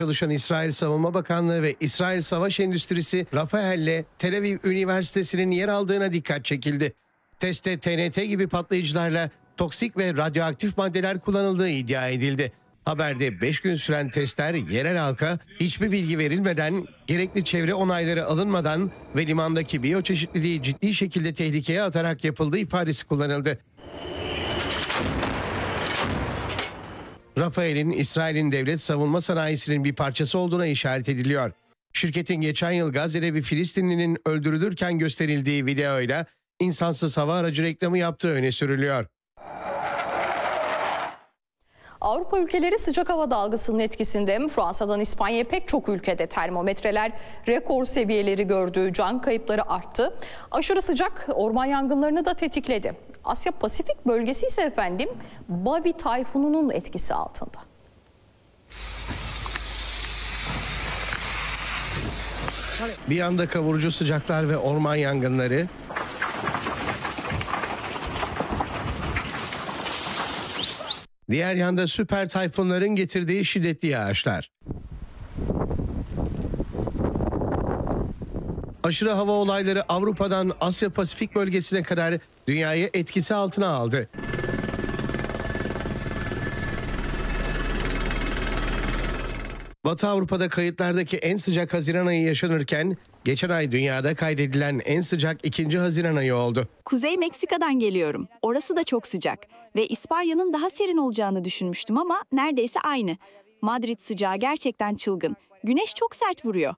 Çalışan İsrail Savunma Bakanlığı ve İsrail Savaş Endüstrisi Rafael'le Tel Aviv Üniversitesi'nin yer aldığına dikkat çekildi. Testte TNT gibi patlayıcılarla toksik ve radyoaktif maddeler kullanıldığı iddia edildi. Haberde 5 gün süren testler yerel halka hiçbir bilgi verilmeden, gerekli çevre onayları alınmadan ve limandaki biyoçeşitliliği ciddi şekilde tehlikeye atarak yapıldığı ifadesi kullanıldı. Rafael'in İsrail'in devlet savunma sanayisinin bir parçası olduğuna işaret ediliyor. Şirketin geçen yıl Gazze'de bir Filistinlinin öldürülürken gösterildiği videoyla insansız hava aracı reklamı yaptığı öne sürülüyor. Avrupa ülkeleri sıcak hava dalgasının etkisinde. Fransa'dan İspanya'ya pek çok ülkede termometreler rekor seviyeleri gördü, can kayıpları arttı. Aşırı sıcak orman yangınlarını da tetikledi. Asya Pasifik bölgesi ise efendim Bavi tayfununun etkisi altında. Bir yanda kavurucu sıcaklar ve orman yangınları, diğer yanda süper tayfunların getirdiği şiddetli yağışlar. Aşırı hava olayları Avrupa'dan Asya Pasifik bölgesine kadar dünyayı etkisi altına aldı. Batı Avrupa'da kayıtlardaki en sıcak Haziran ayı yaşanırken geçen ay dünyada kaydedilen en sıcak 2. Haziran ayı oldu. Kuzey Meksika'dan geliyorum. Orası da çok sıcak ve İspanya'nın daha serin olacağını düşünmüştüm ama neredeyse aynı. Madrid sıcağı gerçekten çılgın. Güneş çok sert vuruyor.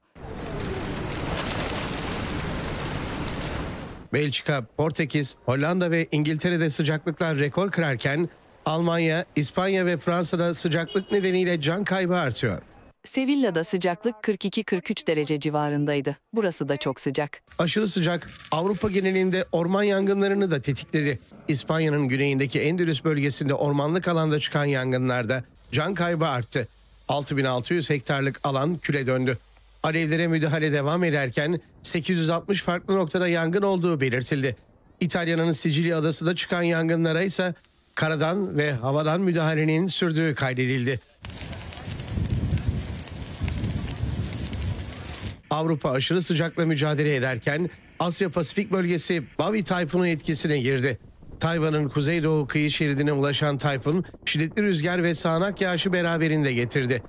Belçika, Portekiz, Hollanda ve İngiltere'de sıcaklıklar rekor kırarken Almanya, İspanya ve Fransa'da sıcaklık nedeniyle can kaybı artıyor. Sevilla'da sıcaklık 42-43 derece civarındaydı. Burası da çok sıcak. Aşırı sıcak Avrupa genelinde orman yangınlarını da tetikledi. İspanya'nın güneyindeki Endülüs bölgesinde ormanlık alanda çıkan yangınlarda can kaybı arttı. 6600 hektarlık alan küle döndü. Alevlere müdahale devam ederken 860 farklı noktada yangın olduğu belirtildi. İtalya'nın Sicilya adasında çıkan yangınlara ise karadan ve havadan müdahalenin sürdüğü kaydedildi. Avrupa aşırı sıcakla mücadele ederken Asya Pasifik bölgesi Bavi tayfunu etkisine girdi. Tayvan'ın kuzeydoğu kıyı şeridine ulaşan tayfun şiddetli rüzgar ve sağanak yağışı beraberinde getirdi.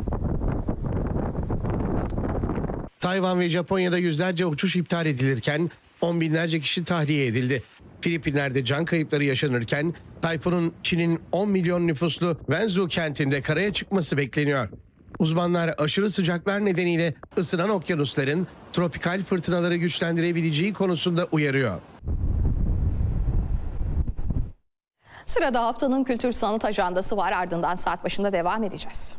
Tayvan ve Japonya'da yüzlerce uçuş iptal edilirken on binlerce kişi tahliye edildi. Filipinler'de can kayıpları yaşanırken tayfunun Çin'in 10 milyon nüfuslu Wenzhou kentinde karaya çıkması bekleniyor. Uzmanlar aşırı sıcaklar nedeniyle ısınan okyanusların tropikal fırtınaları güçlendirebileceği konusunda uyarıyor. Sırada haftanın kültür sanat ajandası var, ardından saat başında devam edeceğiz.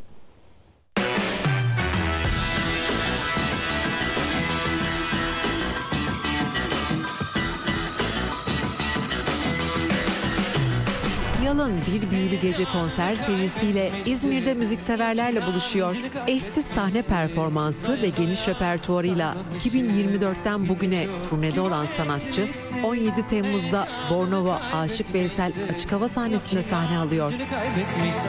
Yalın Bir Büyülü Gece konser serisiyle İzmir'de müzikseverlerle buluşuyor. Eşsiz sahne performansı ve geniş repertuarıyla 2024'ten bugüne turnede olan sanatçı 17 Temmuz'da Bornova Aşık Veysel açık hava sahnesinde sahne alıyor.